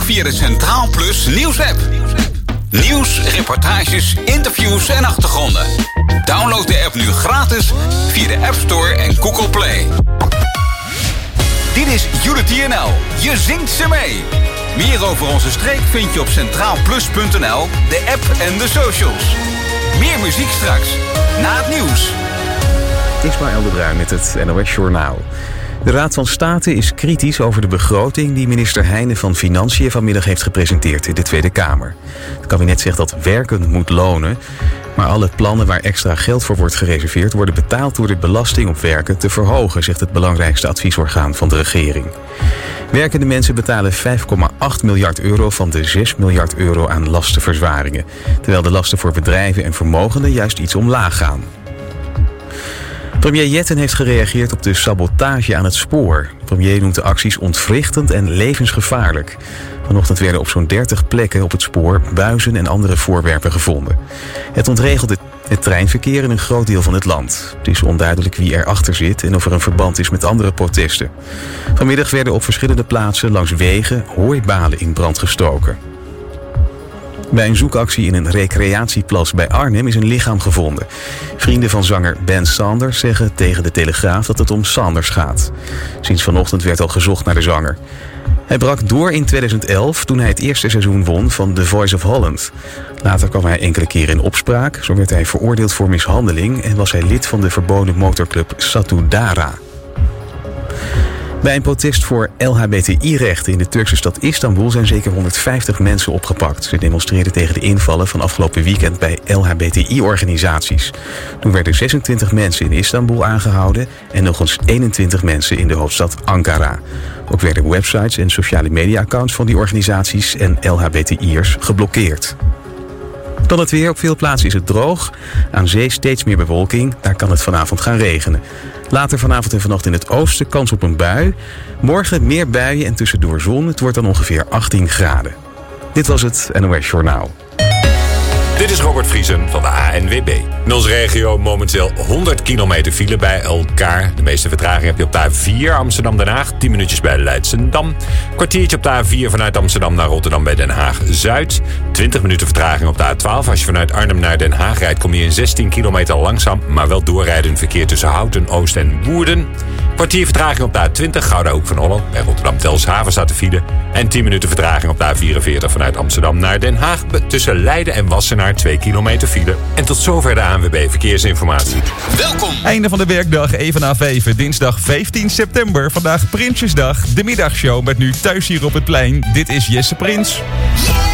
via de Centraal Plus nieuwsapp. Nieuws, reportages, interviews en achtergronden. Download de app nu gratis via de App Store en Google Play. Dit is Unity NL. Je zingt ze mee. Meer over onze streek vind je op centraalplus.nl, de app en de socials. Meer muziek straks, na het nieuws. Ismaël de Bruin met het NOS Journaal. De Raad van State is kritisch over de begroting die minister Heijnen van Financiën vanmiddag heeft gepresenteerd in de Tweede Kamer. Het kabinet zegt dat werken moet lonen, maar alle plannen waar extra geld voor wordt gereserveerd worden betaald door de belasting op werken te verhogen, zegt het belangrijkste adviesorgaan van de regering. Werkende mensen betalen 5,8 miljard euro van de 6 miljard euro aan lastenverzwaringen, terwijl de lasten voor bedrijven en vermogenden juist iets omlaag gaan. Premier Jetten heeft gereageerd op de sabotage aan het spoor. De premier noemt de acties ontwrichtend en levensgevaarlijk. Vanochtend werden op zo'n 30 plekken op het spoor buizen en andere voorwerpen gevonden. Het ontregelt het treinverkeer in een groot deel van het land. Het is onduidelijk wie erachter zit en of er een verband is met andere protesten. Vanmiddag werden op verschillende plaatsen langs wegen hooibalen in brand gestoken. Bij een zoekactie in een recreatieplas bij Arnhem is een lichaam gevonden. Vrienden van zanger Ben Sanders zeggen tegen de Telegraaf dat het om Sanders gaat. Sinds vanochtend werd al gezocht naar de zanger. Hij brak door in 2011 toen hij het eerste seizoen won van The Voice of Holland. Later kwam hij enkele keren in opspraak. Zo werd hij veroordeeld voor mishandeling en was hij lid van de verboden motorclub Satudara. Bij een protest voor LHBTI-rechten in de Turkse stad Istanbul zijn zeker 150 mensen opgepakt. Ze demonstreerden tegen de invallen van afgelopen weekend bij LHBTI-organisaties. Toen werden 26 mensen in Istanbul aangehouden en nog eens 21 mensen in de hoofdstad Ankara. Ook werden websites en sociale media-accounts van die organisaties en LHBTI'ers geblokkeerd. Dan het weer. Op veel plaatsen is het droog. Aan zee steeds meer bewolking. Daar kan het vanavond gaan regenen. Later vanavond en vannacht in het oosten kans op een bui. Morgen meer buien en tussendoor zon. Het wordt dan ongeveer 18 graden. Dit was het NOS Journaal. Dit is Robert Vriesen van de ANWB. In onze regio momenteel 100 kilometer file bij elkaar. De meeste vertraging heb je op de A4 Amsterdam-Den Haag. 10 minuutjes bij Leidschendam. Kwartiertje op de A4 vanuit Amsterdam naar Rotterdam bij Den Haag-Zuid. 20 minuten vertraging op de A12. Als je vanuit Arnhem naar Den Haag rijdt kom je in 16 kilometer langzaam, maar wel doorrijdend verkeer tussen Houten, Oost en Woerden. Kwartier vertraging op de A20 Gouda Hoek van Holland. Bij Rotterdam-Telshaven staat de file. En 10 minuten vertraging op de A44 vanuit Amsterdam naar Den Haag. Tussen Leiden en Wassenaar 2 kilometer file. En tot zover de ANWB Verkeersinformatie. Welkom! Einde van de werkdag, even na 5. Dinsdag 15 september. Vandaag Prinsjesdag. De middagshow met nu thuis hier op het plein. Dit is Jesse Prins.